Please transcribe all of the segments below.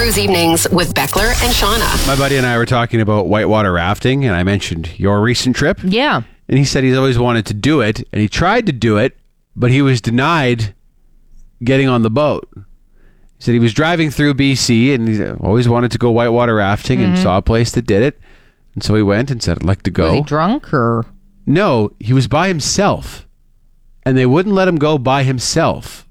Cruise Evenings with Beckler and Shauna. My buddy and I were talking about whitewater rafting, and I mentioned your recent trip. Yeah. And he said he's always wanted to do it, and he tried to do it, but he was denied getting on the boat. He said he was driving through BC, and he always wanted to go whitewater rafting and saw a place that did it. And so he went and said, I'd like to go. Was he drunk or? No, he was by himself, and they wouldn't let him go by himself.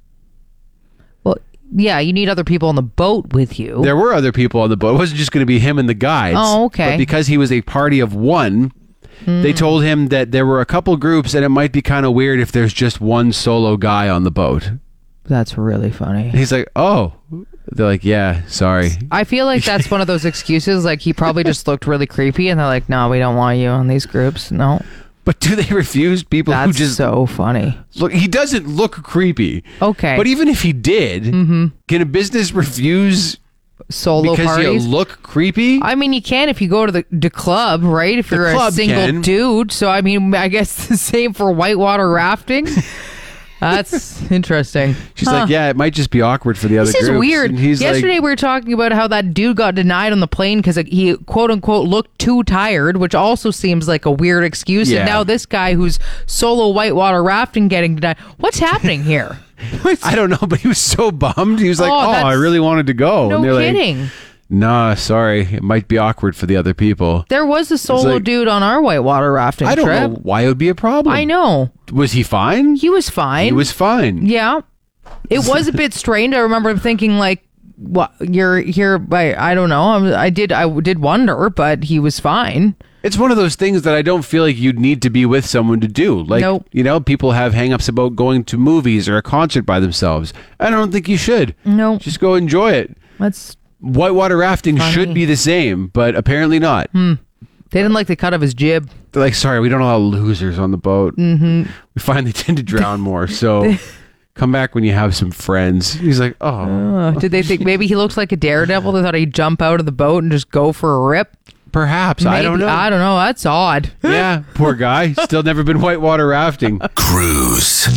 Well, yeah, you need other people on the boat with you. There were other people on the boat. It wasn't just going to be him and the guides. Oh, okay. But because he was a party of one, they told him that there were a couple groups and it might be kind of weird if there's just one solo guy on the boat. That's really funny. And he's like, oh. They're like, yeah, sorry. I feel like that's one of those excuses. Like, he probably just looked really creepy, and they're like, no, we don't want you on these groups. No. But do they refuse people who That's just... so funny. Look, he doesn't look creepy. Okay. But even if he did, can a business refuse Solo because parties? you look creepy? I mean, you can if you go to the club, right? If you're a club single can. dude. So, I mean, I guess the same for whitewater rafting. That's interesting. She's like, yeah, it might just be awkward for the other This is groups. weird. And he's Yesterday like, we were talking about how that dude got denied on the plane because he quote unquote looked too tired, which also seems like a weird excuse. Yeah. And now this guy who's solo whitewater rafting getting denied. What's happening here? I don't know, but he was so bummed. He was like, Oh, I that's- really wanted to go. No and they're kidding. like, nah, sorry. It might be awkward for the other people. There was a solo like- dude on our whitewater rafting I don't trip. know why it would be a problem. I know. Was he fine? He was fine. He was fine. Yeah. It was a bit strange. I remember him thinking like, what, you're here by, I don't know. I did wonder, but he was fine. It's one of those things that I don't feel like you'd need to be with someone to do. Like, Nope. you know, people have hang-ups about going to movies or a concert by themselves. I don't think you should. No. Just go enjoy it. That's, Whitewater rafting Funny. should be the same, but apparently not. they didn't like the cut of his jib. They're like, sorry, we don't allow losers on the boat. Mm-hmm. We find they tend to drown more, so come back when you have some friends. He's like, oh. Did they think maybe he looks like a daredevil? They thought he'd jump out of the boat and just go for a rip? Perhaps. I don't Maybe. know. I don't know. That's odd. Yeah, poor guy. Still never been whitewater rafting. Cruise.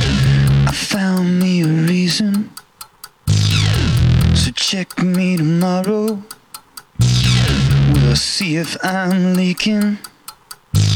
I found me a reason, so check me tomorrow. We'll see if I'm leaking.